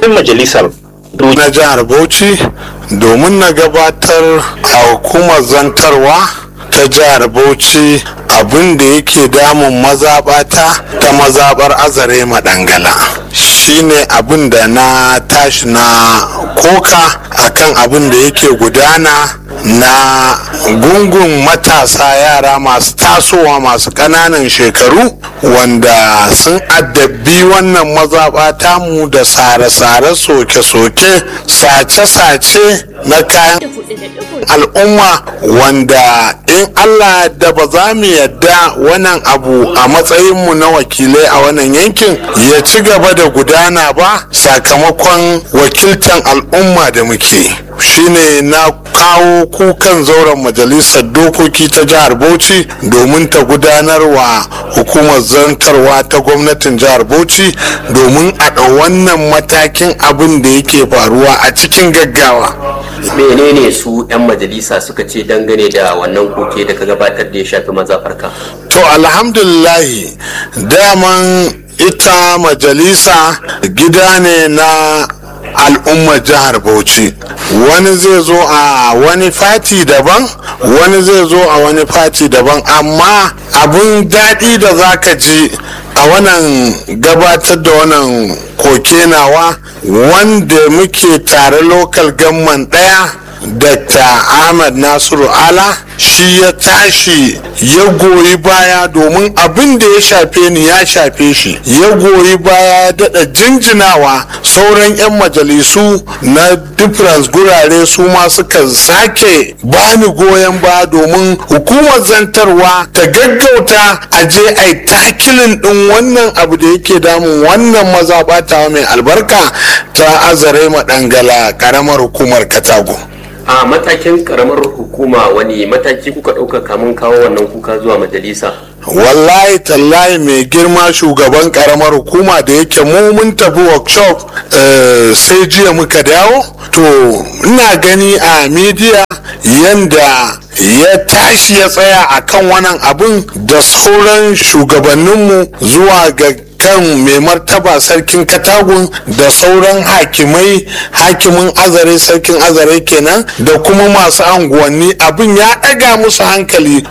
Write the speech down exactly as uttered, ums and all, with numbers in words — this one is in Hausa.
majalisar na jihar Bauchi domin na gabatar a hukumar zantarwa ta jihar Bauchi abin da yake damun mazaɓata ta mazaɓar Azare Madangala. Shine abin da na tashi na koka akan abin da yake gudana na gungun matasa yara masu tasowa masu ƙananan shekaru wanda sun addabi wannan mazaɓata mu da sare-sare soke-soke sace-sace na kayan al'umma wanda in Allah da ba za mu yadda wannan abu a matsayinmu na wakilai a wannan yankin ya ci gaba da gudana ba sakamakon wakiltan al'umma da muke. Shine na kawo kukan zauren majalisar dokoki ta jihar Bauchi domin ta gudanarwa hukumar zantarwa ta gwamnatin jihar Bauchi domin a ɗau wannan matakin abin da yake faruwa a cikin gaggawa. Menene su 'yan majalisa suka ce dangane da wannan koke da ka gabatar da ya shafi mazafarka? To alhamdulillahi daman ita majalisa gida ne na al'ummar jihar Bauchi. Wani zai zo a wani fati daban, wani zai zo a wani fati daban, amma abin daɗi da zaka ji a wannan gabatar da wannan koke nawa wanda muke tare local government ɗaya Dakta Ahmad Nasiru Ala shi ya tashi ya goyi baya domin abin da ya shafe ni ya shafe shi, ya goyi baya ya daɗa jinjinawa sauran 'yan majalisu na difference gurare su ma suka sake bani goyon baya domin hukumar zantarwa ta gaggauta a je a yi takilin ɗin wannan abu da yake damun wannan mazaɓata mai albarka ta Azare Madangala ƙaramar hukumar Katago. A matakin karamar hukuma wani mataki kuka ɗauka kamun kawo wannan kuka zuwa majalisa? Wallahi tallahi mai girma shugaban karamar hukuma da yake mu mun tafi workshop sai jiya muka dawo, to ina gani a media yanda ya tashi ya tsaya akan wannan abin da sauran shugabanninmu zuwa ga kan mai martaba sarkin Katagun da sauran hakimai, hakimin Azare sarkin Azare kenan da kuma masu anguwanni, abin ya ɗaga musu hankali